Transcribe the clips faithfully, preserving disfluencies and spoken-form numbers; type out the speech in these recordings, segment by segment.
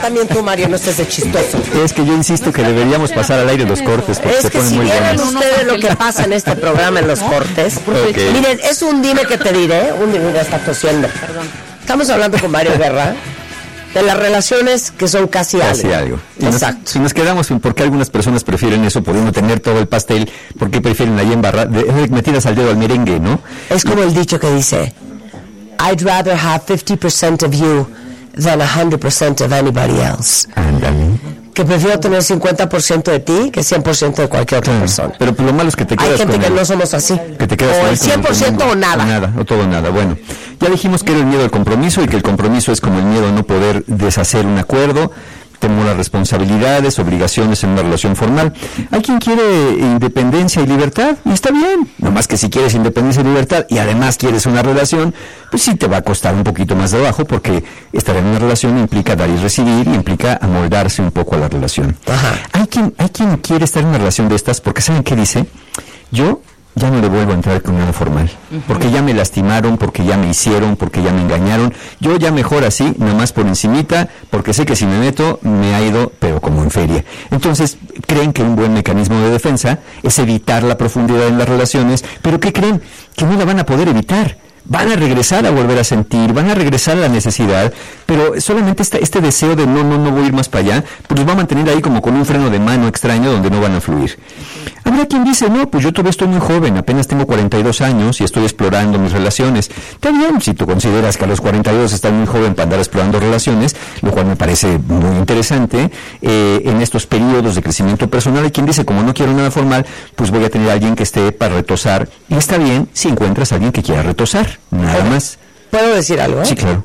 También tú, Mario, no estés de chistoso. Es que yo insisto que deberíamos pasar al aire los cortes porque es se que ponen si muy vieran buenos. ustedes lo que pasa en este programa en los cortes. Okay. Miren, es un dime que te diré. Un dime, ya está tosiendo. Perdón. Estamos hablando con Mario Guerra de las relaciones que son casi, casi algo. algo. Y Exacto. Nos, si nos quedamos en por qué algunas personas prefieren eso, pudiendo tener todo el pastel, ¿por qué prefieren ahí embarrar, metidas al dedo al merengue, no? Es como el dicho que dice, I'd rather have fifty percent of you than one hundred percent of anybody else. Ándale. Que prefiero tener cincuenta por ciento de ti que cien por ciento de cualquier otra claro, persona. Pero lo malo es que te quedas Hay gente con que el, no somos así. Que te quedas o con el cien por ciento o nada. O nada, o todo o nada. Bueno, ya dijimos que era el miedo al compromiso y que el compromiso es como el miedo a no poder deshacer un acuerdo, temor a responsabilidades, obligaciones en una relación formal. Hay quien quiere independencia y libertad, y está bien. Nomás que si quieres independencia y libertad y además quieres una relación, pues sí te va a costar un poquito más de trabajo, porque estar en una relación implica dar y recibir, y implica amoldarse un poco a la relación. Ajá. Hay quien, hay quien quiere estar en una relación de estas porque ¿saben qué dice? Yo ya no le vuelvo a entrar con nada formal, uh-huh. porque ya me lastimaron, porque ya me hicieron, porque ya me engañaron. Yo ya mejor así, nomás por encimita, porque sé que si me meto me ha ido, pero como en feria. Entonces creen que un buen mecanismo de defensa es evitar la profundidad en las relaciones, pero ¿qué creen? Que no la van a poder evitar. Van a regresar a volver a sentir, van a regresar a la necesidad, pero solamente este, este deseo de no, no, no voy a ir más para allá, pues los va a mantener ahí como con un freno de mano extraño donde no van a fluir. Habrá quien dice, no, pues yo todavía estoy muy joven, apenas tengo cuarenta y dos años y estoy explorando mis relaciones. Está bien, si tú consideras que a los cuarenta y dos estás muy joven para andar explorando relaciones, lo cual me parece muy interesante, eh, en estos periodos de crecimiento personal. Hay quien dice, como no quiero nada formal, pues voy a tener a alguien que esté para retosar, y está bien si encuentras a alguien que quiera retosar. Nada más. ¿Puedo decir algo? Sí, claro.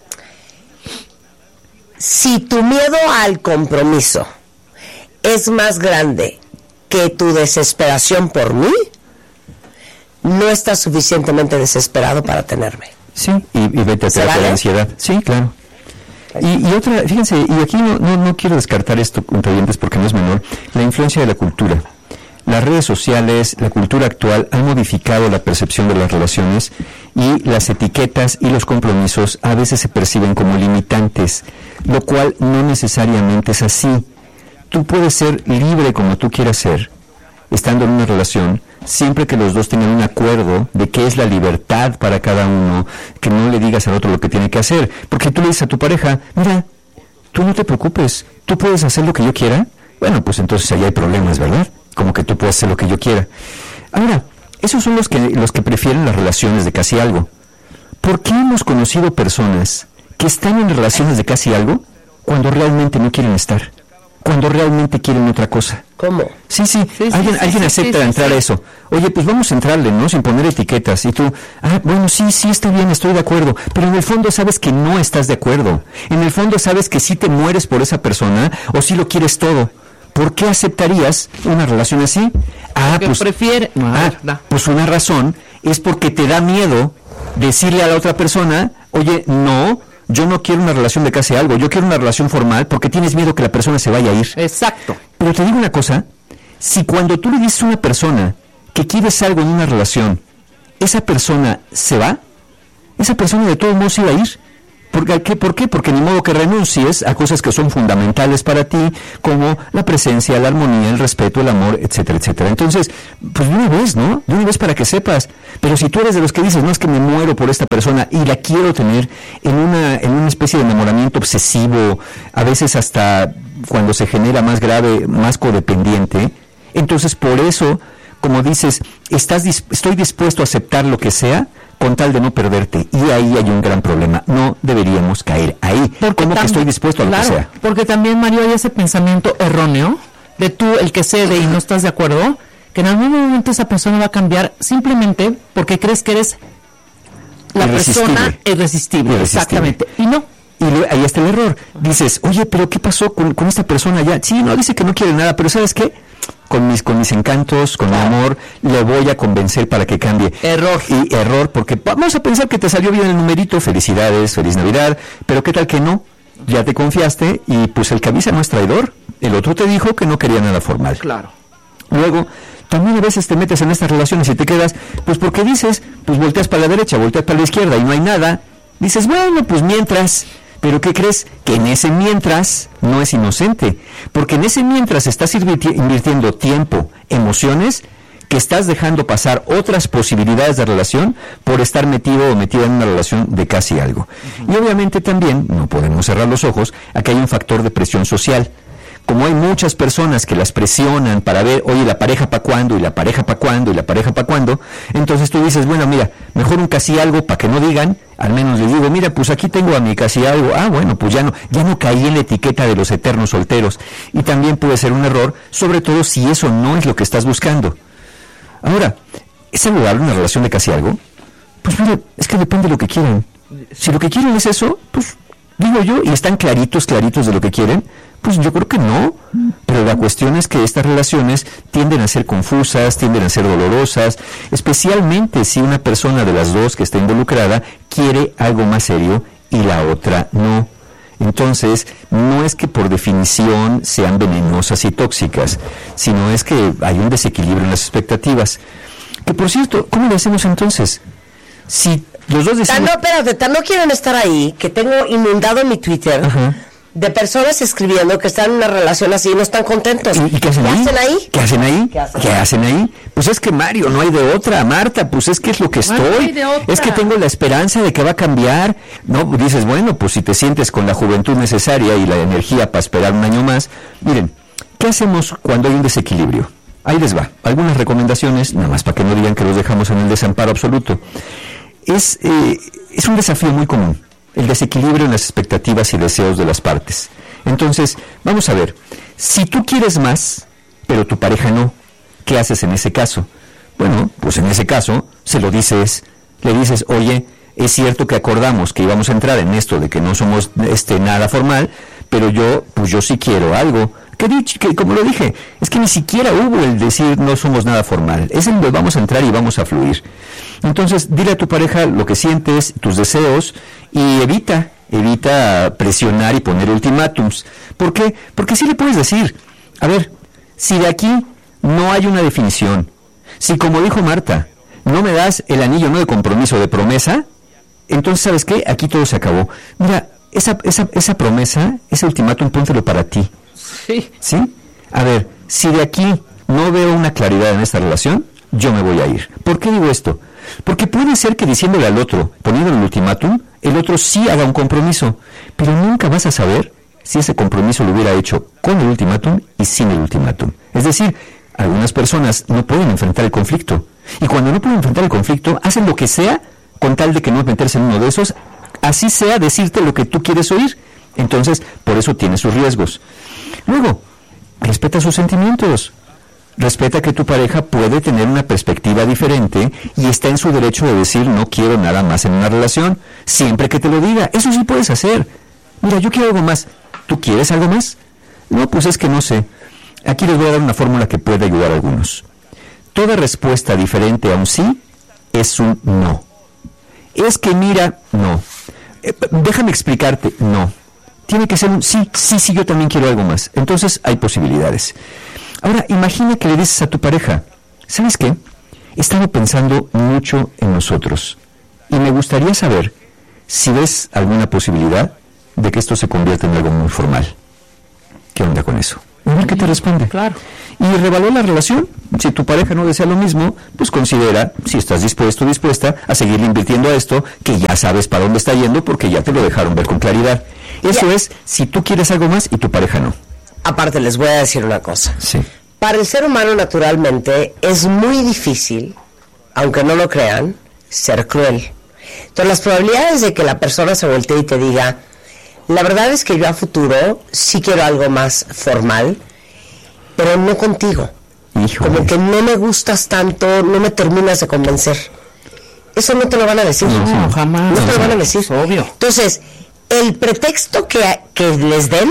Si tu miedo al compromiso es más grande que tu desesperación por mí, no estás suficientemente desesperado para tenerme. Sí, y, y vete a terapia de ansiedad. Sí, claro. Y, y otra, fíjense, y aquí no, no, no quiero descartar esto, contrayentes, porque no es menor, la influencia de la cultura. Las redes sociales, la cultura actual han modificado la percepción de las relaciones, y las etiquetas y los compromisos a veces se perciben como limitantes, lo cual no necesariamente es así. Tú puedes ser libre como tú quieras ser, estando en una relación, siempre que los dos tengan un acuerdo de qué es la libertad para cada uno, que no le digas al otro lo que tiene que hacer. Porque tú le dices a tu pareja, mira, tú no te preocupes, tú puedes hacer lo que yo quiera. Bueno, pues entonces ahí hay problemas, ¿verdad? Como que tú puedes hacer lo que yo quiera. Ahora, esos son los que, los que prefieren las relaciones de casi algo. ¿Por qué hemos conocido personas que están en relaciones de casi algo cuando realmente no quieren estar? Cuando realmente quieren otra cosa. ¿Cómo? Sí, sí, sí, alguien, sí, alguien sí, acepta sí, sí, entrar sí. a eso. Oye, pues vamos a entrarle, ¿no? Sin poner etiquetas. Y tú, ah, bueno, sí, sí, está bien, estoy de acuerdo. Pero en el fondo sabes que no estás de acuerdo. En el fondo sabes que sí te mueres por esa persona o sí lo quieres todo. ¿Por qué aceptarías una relación así? Ah, que pues, prefiere... No, ah, no. pues una razón es porque te da miedo decirle a la otra persona, oye, no, yo no quiero una relación de casi algo, yo quiero una relación formal, porque tienes miedo que la persona se vaya a ir. Exacto. Pero te digo una cosa, si cuando tú le dices a una persona que quieres algo en una relación, esa persona se va, esa persona de todos modos se va a ir. ¿Por qué? ¿Por qué? Porque ni modo que renuncies a cosas que son fundamentales para ti, como la presencia, la armonía, el respeto, el amor, etcétera, etcétera. Entonces, pues de una vez, ¿no? De una vez para que sepas. Pero si tú eres de los que dices, no, es que me muero por esta persona y la quiero tener en una, en una especie de enamoramiento obsesivo, a veces hasta cuando se genera más grave, más codependiente, entonces por eso, como dices, estás estoy dispuesto a aceptar lo que sea, con tal de no perderte, y ahí hay un gran problema. No deberíamos caer ahí. Porque ¿Cómo tam- que estoy dispuesto a lo claro, que sea? Porque también, Mario, hay ese pensamiento erróneo de tú, el que cede y no estás de acuerdo, que en algún momento esa persona va a cambiar simplemente porque crees que eres la Irresistible. persona irresistible, Irresistible. exactamente. Y no. Y lo- ahí está el error. Dices, oye, pero ¿qué pasó con, con esta persona ya? Sí, no, dice que no quiere nada, pero ¿sabes qué? Con mis, con mis encantos, con mi amor, le voy a convencer para que cambie. Error. Y error, porque vamos a pensar que te salió bien el numerito, felicidades, feliz Navidad, pero ¿qué tal que no? Ya te confiaste y pues el que avisa no es traidor. El otro te dijo que no quería nada formal. Claro. Luego, también a veces te metes en estas relaciones y te quedas, pues porque dices, pues volteas para la derecha, volteas para la izquierda y no hay nada. Dices, bueno, pues mientras... Pero ¿qué crees? Que en ese mientras no es inocente, porque en ese mientras estás invirti- invirtiendo tiempo, emociones, que estás dejando pasar otras posibilidades de relación por estar metido o metida en una relación de casi algo. Uh-huh. Y obviamente también, no podemos cerrar los ojos, a que hay un factor de presión social. Como hay muchas personas que las presionan para ver, oye, la pareja para cuándo, y la pareja para cuándo, y la pareja para cuándo, entonces tú dices, bueno, mira, mejor un casi algo para que no digan, al menos les digo, mira, pues aquí tengo a mi casi algo, ah, bueno, pues ya no, ya no caí en la etiqueta de los eternos solteros. Y también puede ser un error, sobre todo si eso no es lo que estás buscando. Ahora, ¿es saludable una relación de casi algo? Pues mira, es que depende de lo que quieran. Si lo que quieren es eso, pues digo yo, y están claritos, claritos de lo que quieren, pues yo creo que no. Pero la cuestión es que estas relaciones tienden a ser confusas, tienden a ser dolorosas, especialmente si una persona de las dos que está involucrada quiere algo más serio y la otra no. Entonces, no es que por definición sean venenosas y tóxicas, sino es que hay un desequilibrio en las expectativas. Que por cierto, ¿cómo le hacemos entonces? Si los dos decimos... Tan no, espérate, tan no quieren estar ahí, que tengo inundado mi Twitter... Ajá. De personas escribiendo que están en una relación así y no están contentos. ¿Y, y qué hacen, ¿Qué ahí? hacen ahí? ¿Qué hacen ahí? ¿Qué hacen, ¿Qué hacen ahí? Pues es que Mario, no hay de otra, Marta, pues es que es lo que estoy. No hay de otra. Es que tengo la esperanza de que va a cambiar. No, dices, bueno, pues si te sientes con la juventud necesaria y la energía para esperar un año más. Miren, ¿qué hacemos cuando hay un desequilibrio? Ahí les va. Algunas recomendaciones, nada más para que no digan que los dejamos en el desamparo absoluto. Es, eh, es un desafío muy común, el desequilibrio en las expectativas y deseos de las partes. Entonces, vamos a ver, si tú quieres más, pero tu pareja no, ¿qué haces en ese caso? Bueno, pues en ese caso, se lo dices, le dices, oye, es cierto que acordamos que íbamos a entrar en esto de que no somos este nada formal, pero yo, pues yo sí quiero algo. Que, que como lo dije, es que ni siquiera hubo el decir no somos nada formal, es en donde vamos a entrar y vamos a fluir. Entonces, dile a tu pareja lo que sientes, tus deseos, y evita, evita presionar y poner ultimátums. ¿Por qué? Porque sí le puedes decir, a ver, si de aquí no hay una definición, si como dijo Marta, no me das el anillo no de compromiso, de promesa, entonces, ¿sabes qué? Aquí todo se acabó. Mira, esa, esa, esa promesa, ese ultimátum, póntelo para ti. Sí. ¿Sí? A ver, si de aquí no veo una claridad en esta relación, yo me voy a ir. ¿Por qué digo esto? Porque puede ser que diciéndole al otro, poniéndole el ultimátum, el otro sí haga un compromiso, pero nunca vas a saber si ese compromiso lo hubiera hecho con el ultimátum y sin el ultimátum. Es decir, algunas personas no pueden enfrentar el conflicto, y cuando no pueden enfrentar el conflicto, hacen lo que sea con tal de que no meterse en uno de esos, así sea decirte lo que tú quieres oír. Entonces, por eso tiene sus riesgos. Luego, respeta sus sentimientos. Respeta que tu pareja puede tener una perspectiva diferente y está en su derecho de decir no quiero nada más en una relación, siempre que te lo diga. Eso sí puedes hacer. Mira, yo quiero algo más. ¿Tú quieres algo más? No, pues es que no sé. Aquí les voy a dar una fórmula que puede ayudar a algunos. Toda respuesta diferente a un sí es un no. Es que mira, no. Eh, déjame explicarte, no. Tiene que ser un sí, sí, sí, yo también quiero algo más. Entonces hay posibilidades. Ahora, imagina que le dices a tu pareja, ¿sabes qué? He estado pensando mucho en nosotros y me gustaría saber si ves alguna posibilidad de que esto se convierta en algo muy formal. ¿Qué onda con eso? A ver qué te responde. Claro. Y revalúa la relación. Si tu pareja no desea lo mismo, pues considera si estás dispuesto o dispuesta a seguirle invirtiendo a esto, que ya sabes para dónde está yendo porque ya te lo dejaron ver con claridad. Eso ya. Es si tú quieres algo más y tu pareja no. Aparte, les voy a decir una cosa. Sí. Para el ser humano, naturalmente, es muy difícil, aunque no lo crean, ser cruel. Entonces, las probabilidades de que la persona se voltee y te diga, la verdad es que yo a futuro sí quiero algo más formal, pero no contigo. Híjole. Como que no me gustas tanto, no me terminas de convencer. Eso no te lo van a decir. No, no jamás. No te lo van a decir. Obvio. Entonces, el pretexto que, que les den,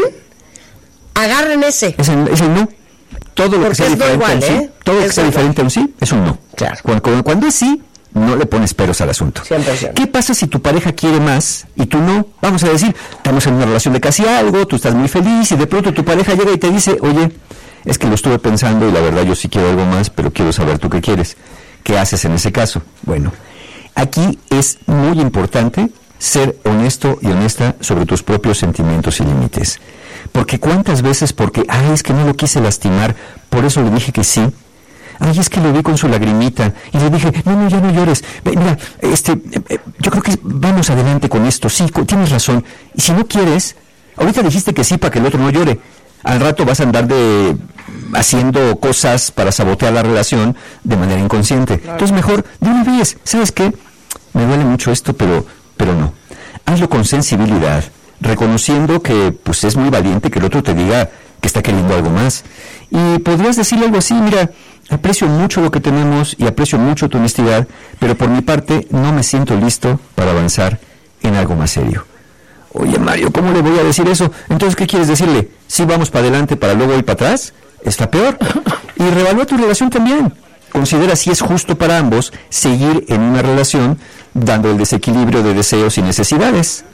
agarren ese. Es el, es el no. Todo lo Porque que sea es diferente igual, a un sí, ¿eh? todo lo que Es sea igual. diferente a un sí, es un no. Claro. Cuando, cuando, cuando es sí, no le pones peros al asunto. cien por ciento. ¿Qué pasa si tu pareja quiere más y tú no? Vamos a decir, estamos en una relación de casi algo, tú estás muy feliz y de pronto tu pareja llega y te dice, oye, es que lo estuve pensando y la verdad yo sí quiero algo más, pero quiero saber tú qué quieres. ¿Qué haces en ese caso? Bueno, aquí es muy importante ser honesto y honesta sobre tus propios sentimientos y límites. Porque cuántas veces, porque, ay, es que no lo quise lastimar, por eso le dije que sí. Ay, es que lo vi con su lagrimita y le dije, no, no, ya no llores. Mira, este, eh, yo creo que vamos adelante con esto. Sí, tienes razón. Y si no quieres, ahorita dijiste que sí para que el otro no llore. Al rato vas a andar de haciendo cosas para sabotear la relación de manera inconsciente. Claro. Entonces mejor, de una vez, ¿sabes qué? Me duele mucho esto, pero, pero no. Hazlo con sensibilidad, reconociendo que pues es muy valiente que el otro te diga que está queriendo algo más. Y podrías decirle algo así, mira, aprecio mucho lo que tenemos y aprecio mucho tu honestidad, pero por mi parte no me siento listo para avanzar en algo más serio. Oye, Mario, ¿cómo le voy a decir eso? Entonces, ¿qué quieres decirle? ¿Sí vamos para adelante para luego ir para atrás? Está peor. Y revalúa tu relación también. Considera si es justo para ambos seguir en una relación dando el desequilibrio de deseos y necesidades.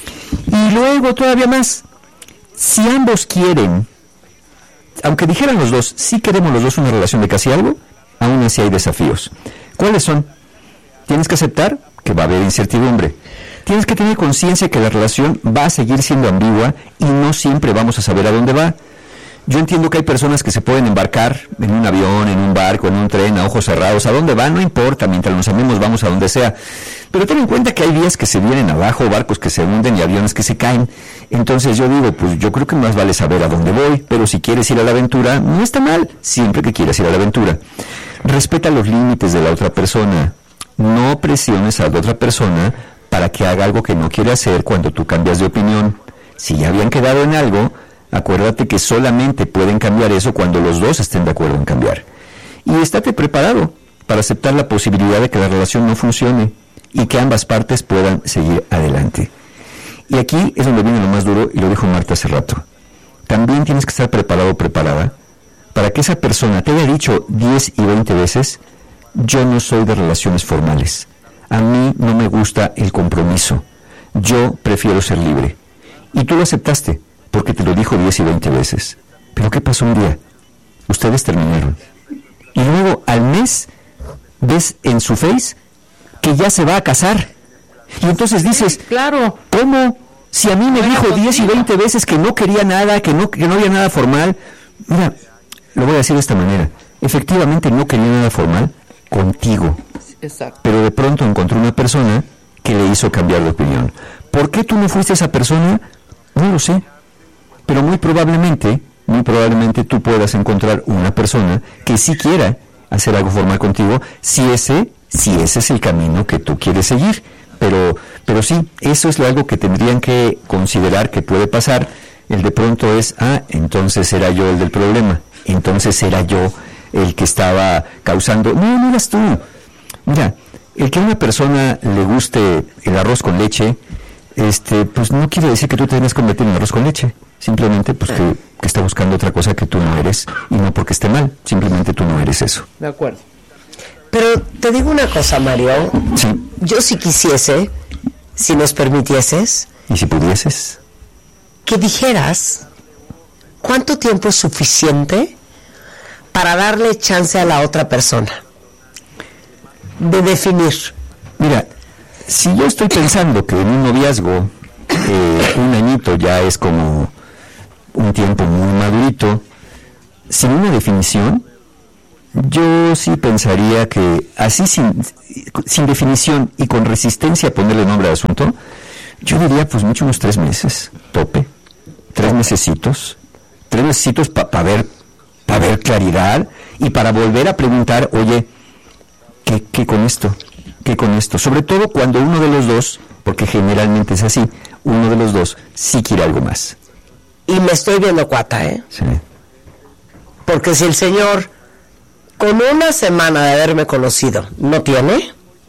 Y luego, todavía más, si ambos quieren, aunque dijeran los dos, sí queremos los dos una relación de casi algo, aún así hay desafíos. ¿Cuáles son? Tienes que aceptar que va a haber incertidumbre. Tienes que tener conciencia que la relación va a seguir siendo ambigua y no siempre vamos a saber a dónde va. Yo entiendo que hay personas que se pueden embarcar en un avión, en un barco, en un tren, a ojos cerrados. ¿A dónde van? No importa, mientras nos amemos vamos a donde sea. Pero ten en cuenta que hay vías que se vienen abajo, barcos que se hunden y aviones que se caen. Entonces yo digo, pues yo creo que más vale saber a dónde voy, pero si quieres ir a la aventura, no está mal, siempre que quieras ir a la aventura. Respeta los límites de la otra persona. No presiones a la otra persona para que haga algo que no quiere hacer cuando tú cambias de opinión. Si ya habían quedado en algo, acuérdate que solamente pueden cambiar eso cuando los dos estén de acuerdo en cambiar. Y estate preparado para aceptar la posibilidad de que la relación no funcione y que ambas partes puedan seguir adelante. Y aquí es donde viene lo más duro, y lo dijo Marta hace rato. También tienes que estar preparado o preparada para que esa persona te haya dicho diez y veinte veces, yo no soy de relaciones formales. A mí no me gusta el compromiso. Yo prefiero ser libre. Y tú lo aceptaste, porque te lo dijo diez y veinte veces. Pero ¿qué pasó un día? Ustedes terminaron. Y luego, al mes, ves en su face que ya se va a casar. Y entonces dices, claro, ¿cómo? Si a mí me dijo diez y veinte veces que no quería nada, que no, que no había nada formal. Mira, lo voy a decir de esta manera. Efectivamente no quería nada formal contigo. Exacto. Pero de pronto encontró una persona que le hizo cambiar de opinión. ¿Por qué tú no fuiste esa persona? No lo sé. Pero muy probablemente, muy probablemente tú puedas encontrar una persona que sí quiera hacer algo formal contigo, si ese, si ese es el camino que tú quieres seguir. Pero, pero sí, eso es algo que tendrían que considerar que puede pasar. El de pronto es, ah, entonces era yo el del problema. Entonces era yo el que estaba causando. No, no eras tú. Mira, el que a una persona le guste el arroz con leche, este, pues no quiere decir que tú te tengas que convertir en arroz con leche. Simplemente, pues que, que está buscando otra cosa que tú no eres, y no porque esté mal. Simplemente tú no eres eso. De acuerdo. Pero te digo una cosa, Mario. Sí. Yo si quisiese, si nos permitieses, ¿Y si pudieses? que dijeras cuánto tiempo es suficiente para darle chance a la otra persona de definir. Mira, si yo estoy pensando que en un noviazgo eh, un añito ya es como un tiempo muy madurito, sin una definición, yo sí pensaría que así sin, sin definición y con resistencia a ponerle nombre al asunto, yo diría pues mucho unos tres meses, tope, tres mesecitos, tres mesecitos para pa ver, para ver claridad y para volver a preguntar, oye, ¿qué, qué con esto? ¿Qué con esto? Sobre todo cuando uno de los dos, porque generalmente es así, uno de los dos sí quiere algo más. Y me estoy viendo cuata, ¿eh? Sí. Porque si el señor, con una semana de haberme conocido, no tiene,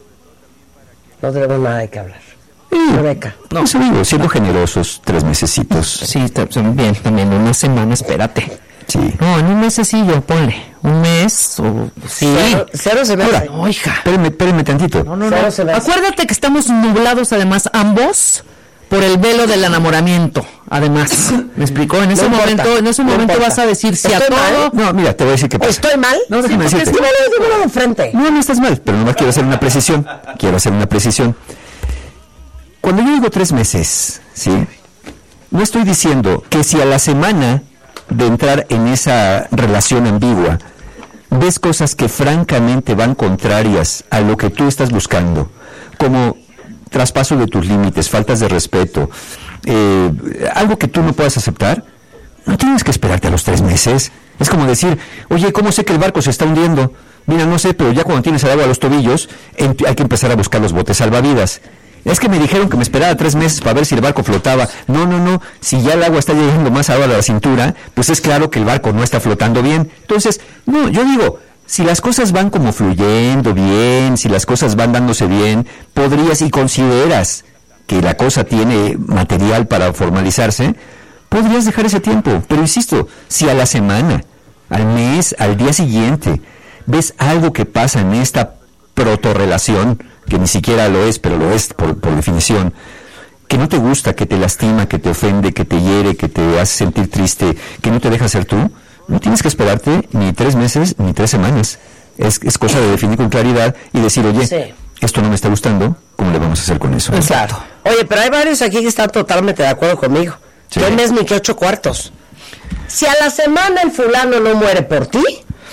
no tenemos nada de qué hablar. Sí. Rebeca. No, eso digo, siendo generosos, tres mesecitos. Sí, bien, también una semana, espérate. Sí. No, en un mesecillo, ponle. Un mes o... Sí. Cero, cero se me Ahora, hace. No, hija. Espérame, espérame tantito. No, no, Cero no. se me hace. Acuérdate que estamos nublados además ambos por el velo del enamoramiento. Además, ¿me explicó? En ese No importa, momento, en ese no momento importa. vas a decir sí a Estoy todo. mal. No, mira, te voy a decir que pasa. ¿Estoy mal? No, déjame Sí, porque decirte. es que me lo digo de frente. No, no estás mal, pero nomás quiero hacer una precisión. Quiero hacer una precisión. cuando yo digo tres meses, ¿sí? No estoy diciendo que si a la semana de entrar en esa relación ambigua ves cosas que francamente van contrarias a lo que tú estás buscando, como traspaso de tus límites, faltas de respeto, eh, algo que tú no puedas aceptar, no tienes que esperarte a los tres meses. Es como decir, oye, ¿cómo sé que el barco se está hundiendo? Mira, no sé, pero ya cuando tienes el agua a los tobillos, en, hay que empezar a buscar los botes salvavidas. Es que me dijeron que me esperara tres meses para ver si el barco flotaba. No, no, no, si ya el agua está llegando más agua a la cintura, pues es claro que el barco no está flotando bien. Entonces, no, yo digo, si las cosas van como fluyendo bien, si las cosas van dándose bien, podrías y consideras que la cosa tiene material para formalizarse, podrías dejar ese tiempo. Pero insisto, si a la semana, al mes, al día siguiente, ves algo que pasa en esta protorrelación, que ni siquiera lo es, pero lo es por, por definición, que no te gusta, que te lastima, que te ofende, que te hiere, que te hace sentir triste, que no te deja ser tú, no tienes que esperarte ni tres meses ni tres semanas. Es, es cosa de definir con claridad y decir, oye, sí, esto no me está gustando, ¿cómo le vamos a hacer con eso? Exacto. Oye, pero hay varios aquí que están totalmente de acuerdo conmigo. Sí. ¿Qué mes ni qué ocho cuartos? Si a la semana el fulano no muere por ti,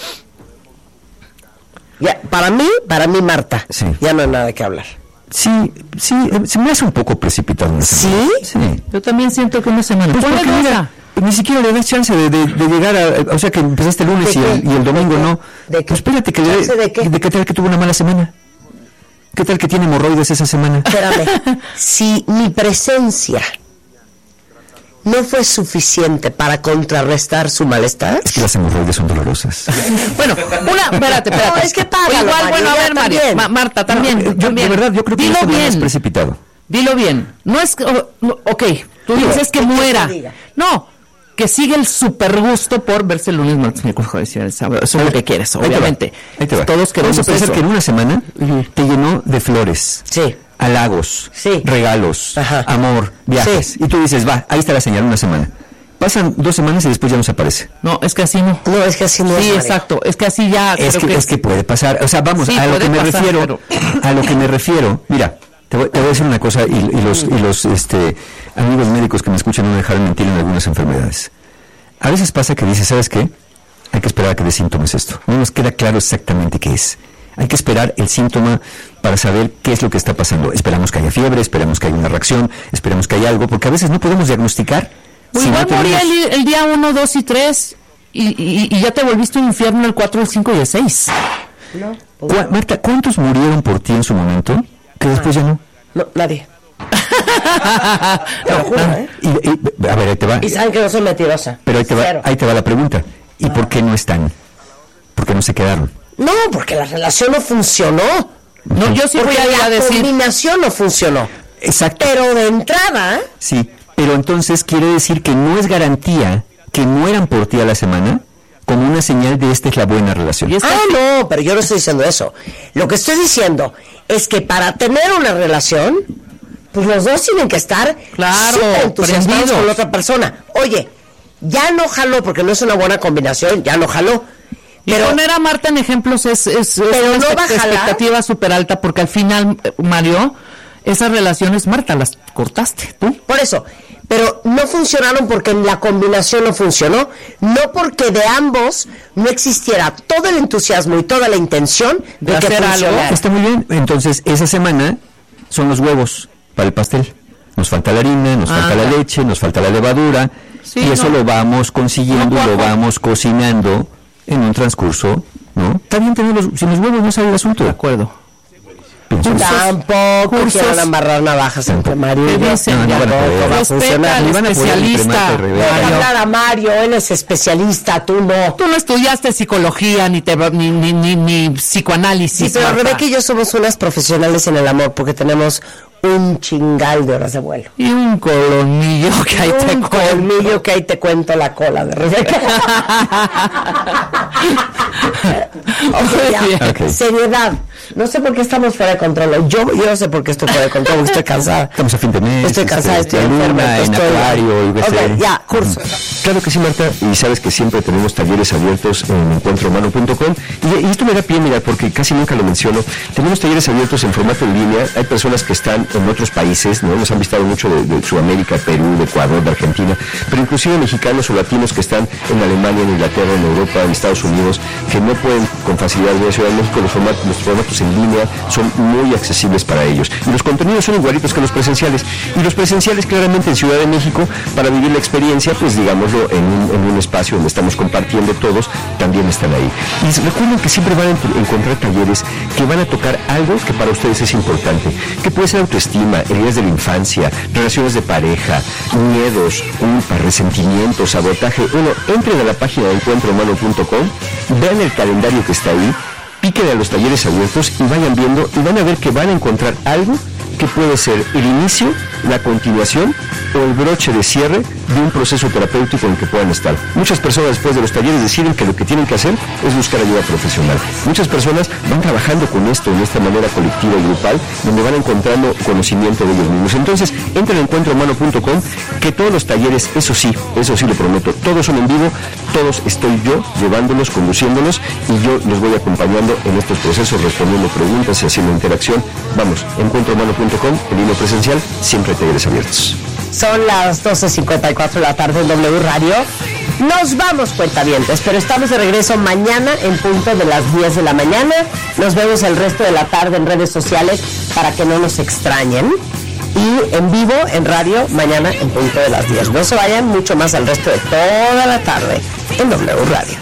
ya, para mí, para mí Marta, sí, ya no hay nada que hablar. Sí, sí, se me hace un poco precipitado una semana. ¿Sí? Sí. Yo también siento que una semana. Pues porque mira, ni siquiera le das chance de, de, de llegar a, o sea que empezaste el lunes y el, y el domingo no. ¿De pues espérate que de, de qué? ¿De qué tal que tuvo una mala semana? ¿Qué tal que tiene hemorroides esa semana? Espérame, si mi presencia no fue suficiente para contrarrestar su malestar. Es que las hemorroides son dolorosas. Bueno, una, espérate, espérate. No, es que págalo, igual, Mario, bueno, a ver, Mario, Ma Marta, también, no, yo, también. De verdad, yo creo que Dilo bien. Es precipitado. Dilo bien. No es que, oh, no, ok, tú Digo, dices que muera. No, que sigue el super gusto por verse el lunes, martes, miércoles, jueves y el sábado. Eso es lo que quieres, obviamente. Ahí te va. Todos queremos Vamos a pensar eso. que en una semana uh-huh. te llenó de flores. Sí. Halagos, sí, regalos, ajá, amor, viajes. Sí. Y tú dices, va, ahí está la señal, una semana. Pasan dos semanas y después ya no se aparece. No, es que así no. No, es que así no. Sí, es, exacto. Es que así ya. Es que, que es que puede pasar. O sea, vamos, sí, a lo que me pasar, refiero. Pero... A lo que me refiero. Mira, te voy, te voy a decir una cosa y, y los, y los este, amigos médicos que me escuchan no me dejarán mentir en algunas enfermedades. A veces pasa que dices, ¿sabes qué? Hay que esperar a que dé síntomas esto. No nos queda claro exactamente qué es. Hay que esperar el síntoma para saber qué es lo que está pasando. Esperamos que haya fiebre, esperamos que haya una reacción, esperamos que haya algo, porque a veces no podemos diagnosticar. Pues si igual no moría tenemos... el, el día uno, dos y tres y, y, y ya te volviste un infierno el cuatro, el cinco y el seis. No. ¿Cu Marta, ¿cuántos murieron por ti en su momento que después ya no? No, nadie. Te lo juro, ¿eh? Y, y, a ver, ahí te va. Y saben que no soy mentirosa. Pero ahí te va, Cero. ahí te va la pregunta. ¿Y ah. por qué no están? ¿Por qué no se quedaron? No, porque la relación no funcionó. No, yo sí porque voy a, a decir. La combinación no funcionó. Exacto. Pero de entrada. Sí, pero entonces quiere decir que no es garantía que mueran por ti a la semana como una señal de esta es la buena relación. Ah, no, pero yo no estoy diciendo eso. Lo que estoy diciendo es que para tener una relación, pues los dos tienen que estar claro, súper entusiasmados prendidos con la otra persona. Oye, ya no jaló porque no es una buena combinación, ya no jaló. Pero, y poner a Marta en ejemplos es, es, es pero una no va a expectativa súper alta porque al final, Mario, esas relaciones, Marta, las cortaste tú. Por eso, pero no funcionaron porque la combinación no funcionó, no porque de ambos no existiera todo el entusiasmo y toda la intención de, de que hacer funcionara. algo. Está muy bien, entonces esa semana son los huevos para el pastel. Nos falta la harina, nos ah, falta la leche, nos falta la levadura, sí, y eso no. lo vamos consiguiendo, no, lo vamos cocinando en un transcurso, ¿no? Está bien tener los, sin los huevos no sale el asunto. De acuerdo. Cursos, tampoco cursos, quieren amarrar navajas entre Mario y yo. No, no, no va a funcionar. Al especialista. Voy a hablar a Mario, él es especialista, tú no. Tú no estudiaste psicología ni te, ni, ni, ni, ni psicoanálisis. Sí, pero Rebeca y yo somos unas profesionales en el amor porque tenemos un chingal de horas de vuelo. Y un colmillo que ahí te cuento. Un colmillo que ahí te cuento la cola de Rebeca. okay, ya. Okay. Seriedad. No sé por qué estamos fuera de control. Yo, yo no sé por qué estoy fuera de control. Estoy cansada. Estamos a fin de mes. Estoy cansada, este, estoy la enferma. luna, en estoy... acuario y B C. Ok, ya, curso. Claro que sí, Marta, y sabes que siempre tenemos talleres abiertos en encuentro humano punto com, y, y esto me da pie, mira, porque casi nunca lo menciono. Tenemos talleres abiertos en formato en línea. Hay personas que están en otros países, ¿no? Nos han visitado mucho de, de Sudamérica, Perú, de Ecuador, de Argentina, pero inclusive mexicanos o latinos que están en Alemania, en Inglaterra, en Europa, en Estados Unidos, que no pueden con facilidad ver Ciudad de México. Los formatos, los formatos en línea son muy accesibles para ellos, y los contenidos son igualitos que los presenciales, y los presenciales claramente en Ciudad de México, para vivir la experiencia, pues digámoslo, en un, en un espacio donde estamos compartiendo todos, también están ahí. Y recuerden que siempre van a encontrar talleres que van a tocar algo que para ustedes es importante, que puede ser autoestima, heridas de la infancia, relaciones de pareja, miedos, culpa, resentimientos, sabotaje. Bueno, entren a la página de encuentro humano punto com, vean el calendario que está ahí, piquen a los talleres abiertos y vayan viendo, y van a ver que van a encontrar algo que puede ser el inicio, la continuación o el broche de cierre de un proceso terapéutico en el que puedan estar. Muchas personas después de los talleres deciden que lo que tienen que hacer es buscar ayuda profesional. Muchas personas van trabajando con esto, en esta manera colectiva y grupal, donde van encontrando conocimiento de ellos mismos. Entonces, entren a encuentro humano punto com, que todos los talleres, eso sí, eso sí lo prometo, todos son en vivo, todos estoy yo llevándolos, conduciéndolos, y yo los voy acompañando en estos procesos, respondiendo preguntas y haciendo interacción. Vamos, encuentro humano punto com, en línea presencial, siempre hay talleres abiertos. Son las doce cincuenta y cuatro de la tarde en W Radio. Nos vamos, cuentavientes, pero estamos de regreso mañana en punto de las diez de la mañana. Nos vemos el resto de la tarde en redes sociales para que no nos extrañen. Y en vivo, en radio, mañana en punto de las diez. No se vayan mucho más al resto de toda la tarde en W Radio.